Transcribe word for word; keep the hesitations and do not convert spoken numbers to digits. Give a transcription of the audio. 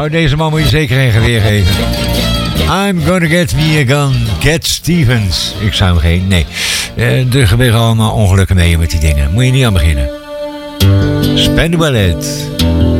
Nou, deze man moet je zeker een geweer geven. I'm gonna get me a gun. Cat Stevens. Ik zou hem geen... Nee. Uh, er gebeuren allemaal ongelukken mee met die dingen. Moet je niet aan beginnen. Spend the bullet.